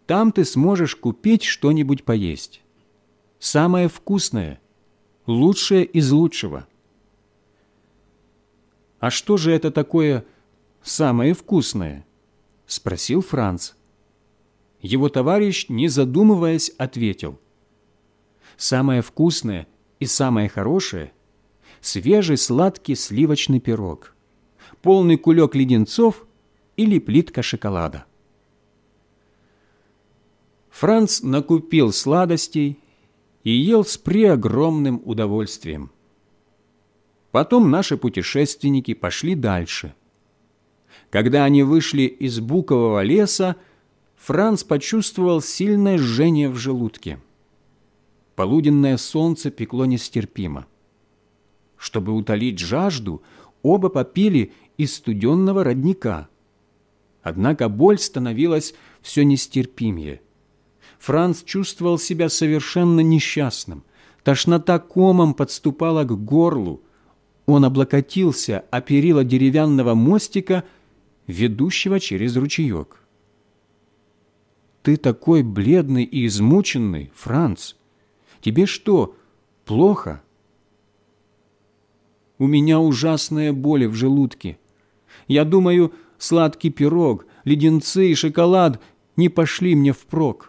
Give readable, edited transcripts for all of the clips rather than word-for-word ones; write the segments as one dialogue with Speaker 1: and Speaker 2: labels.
Speaker 1: Там ты сможешь купить что-нибудь поесть. Самое вкусное, лучшее из лучшего». «А что же это такое самое вкусное?» – спросил Франц. Его товарищ, не задумываясь, ответил: «Самое вкусное и самое хорошее – свежий сладкий сливочный пирог, полный кулек леденцов или плитка шоколада». Франц накупил сладостей и ел с преогромным удовольствием. Потом наши путешественники пошли дальше. Когда они вышли из букового леса, Франц почувствовал сильное жжение в желудке. Полуденное солнце пекло нестерпимо. Чтобы утолить жажду, оба попили из студенного родника. Однако боль становилась все нестерпимее. Франц чувствовал себя совершенно несчастным. Тошнота комом подступала к горлу. Он облокотился о перила деревянного мостика, ведущего через ручеек. «Ты такой бледный и измученный, Франц! Тебе что, плохо?» «У меня ужасная боль в желудке. Я думаю, сладкий пирог, леденцы и шоколад не пошли мне впрок».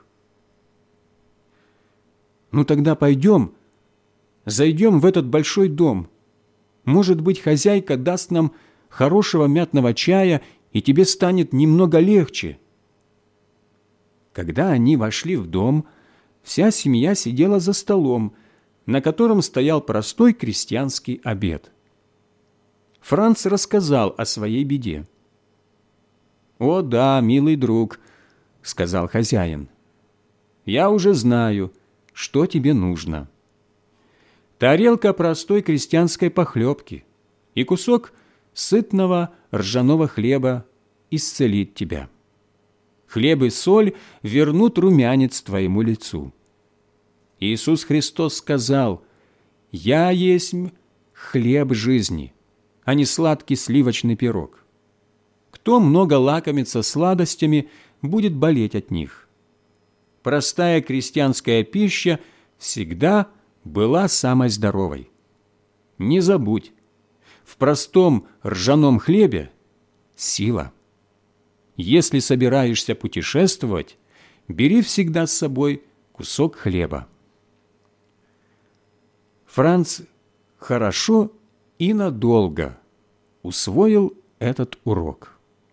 Speaker 1: «Ну тогда пойдем, зайдем в этот большой дом. Может быть, хозяйка даст нам хорошего мятного чая, и тебе станет немного легче». Когда они вошли в дом, вся семья сидела за столом, на котором стоял простой крестьянский обед. Франц рассказал о своей беде. «О да, милый друг», — сказал хозяин, — «я уже знаю, что тебе нужно. Тарелка простой крестьянской похлебки и кусок сытного ржаного хлеба исцелит тебя. Хлеб и соль вернут румянец твоему лицу. Иисус Христос сказал: «Я есмь хлеб жизни, а не сладкий сливочный пирог. Кто много лакомится сладостями, будет болеть от них». Простая крестьянская пища всегда была самой здоровой. Не забудь, в простом ржаном хлебе сила. Если собираешься путешествовать, бери всегда с собой кусок хлеба. Франц хорошо и надолго усвоил этот урок.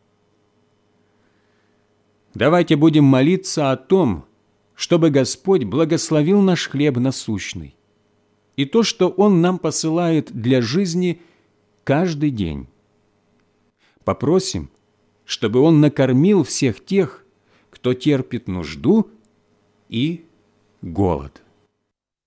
Speaker 1: Давайте будем молиться о том, чтобы Господь благословил наш хлеб насущный и то, что Он нам посылает для жизни каждый день. Попросим, чтобы Он накормил всех тех, кто терпит нужду и голод.